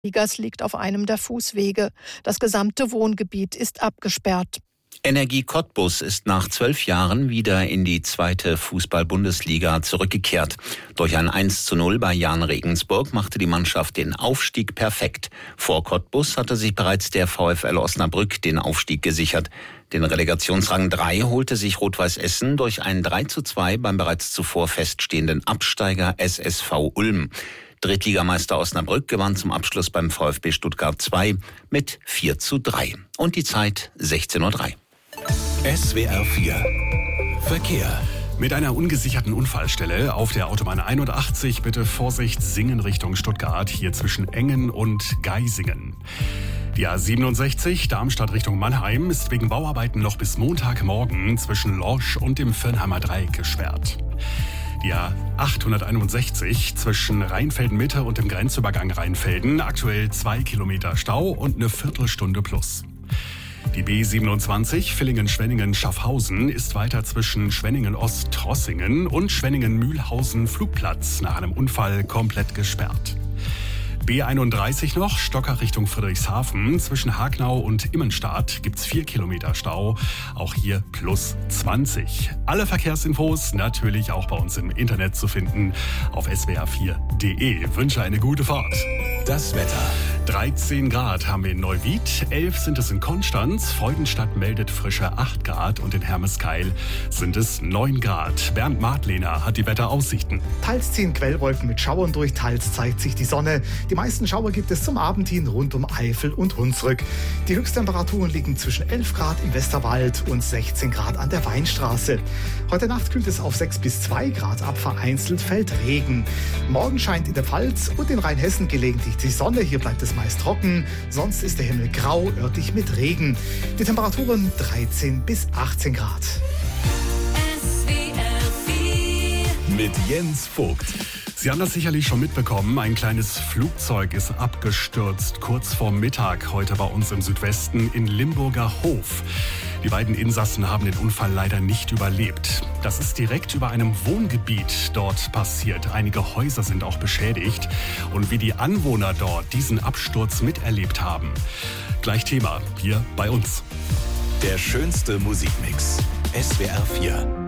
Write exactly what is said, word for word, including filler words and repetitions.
Ligas liegt auf einem der Fußwege. Das gesamte Wohngebiet ist abgesperrt. Energie Cottbus ist nach zwölf Jahren wieder in die zweite Fußball-Bundesliga zurückgekehrt. Durch ein eins zu null bei Jahn Regensburg machte die Mannschaft den Aufstieg perfekt. Vor Cottbus hatte sich bereits der VfL Osnabrück den Aufstieg gesichert. Den Relegationsrang drei holte sich Rot-Weiß Essen durch ein drei zu zwei beim bereits zuvor feststehenden Absteiger S S V Ulm. Drittligameister Osnabrück gewann zum Abschluss beim VfB Stuttgart zwei mit vier zu drei. Und die Zeit sechzehn Uhr drei. S W R vier Verkehr. Mit einer ungesicherten Unfallstelle auf der Autobahn einundachtzig bitte Vorsicht Singen Richtung Stuttgart, hier zwischen Engen und Geisingen. Die A siebenundsechzig Darmstadt Richtung Mannheim ist wegen Bauarbeiten noch bis Montagmorgen zwischen Lorsch und dem Völlnheimer Dreieck gesperrt. Die A achthunderteinundsechzig zwischen Rheinfelden-Mitte und dem Grenzübergang Rheinfelden, aktuell zwei Kilometer Stau und eine Viertelstunde plus. Die B siebenundzwanzig Villingen-Schwenningen-Schaffhausen ist weiter zwischen Schwenningen-Ost-Trossingen und Schwenningen-Mühlhausen-Flugplatz nach einem Unfall komplett gesperrt. B einunddreißig noch, Stocker Richtung Friedrichshafen. Zwischen Hagnau und Immenstadt gibt's vier Kilometer Stau. Auch hier plus zwanzig. Alle Verkehrsinfos natürlich auch bei uns im Internet zu finden auf s w r vier punkt d e. Wünsche eine gute Fahrt. Das Wetter. dreizehn Grad haben wir in Neuwied, elf sind es in Konstanz, Freudenstadt meldet frische acht Grad und in Hermeskeil sind es neun Grad. Bernd Martlehner hat die Wetteraussichten. Teils ziehen Quellwolken mit Schauern durch, teils zeigt sich die Sonne. Die meisten Schauer gibt es zum Abend hin rund um Eifel und Hunsrück. Die Höchsttemperaturen liegen zwischen elf Grad im Westerwald und sechzehn Grad an der Weinstraße. Heute Nacht kühlt es auf sechs bis zwei Grad ab, vereinzelt fällt Regen. Morgen scheint in der Pfalz und in Rheinhessen gelegentlich die Sonne, hier bleibt es meist trocken, sonst ist der Himmel grau, örtlich mit Regen. Die Temperaturen dreizehn bis achtzehn Grad. S W R vier mit Jens Vogt. Sie haben das sicherlich schon mitbekommen, ein kleines Flugzeug ist abgestürzt kurz vor Mittag heute bei uns im Südwesten in Limburger Hof. Die beiden Insassen haben den Unfall leider nicht überlebt. Das ist direkt über einem Wohngebiet dort passiert. Einige Häuser sind auch beschädigt. Und wie die Anwohner dort diesen Absturz miterlebt haben, gleich Thema hier bei uns. Der schönste Musikmix. S W R vier.